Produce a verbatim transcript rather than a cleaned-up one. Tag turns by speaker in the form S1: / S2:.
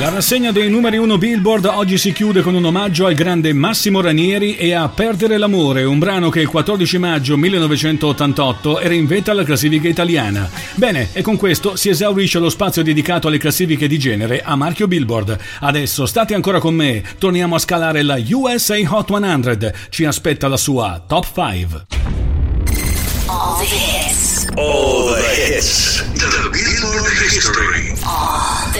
S1: La rassegna dei numeri uno Billboard oggi si chiude con un omaggio al grande Massimo Ranieri e a Perdere l'amore, un brano che il quattordici maggio millenovecentottantotto era in vetta alla classifica italiana. Bene, e con questo si esaurisce lo spazio dedicato alle classifiche di genere a marchio Billboard. Adesso state ancora con me, torniamo a scalare la U S A Hot cento, ci aspetta la sua Top cinque.
S2: All the hits.
S3: All the hits. The Billboard history.
S2: All the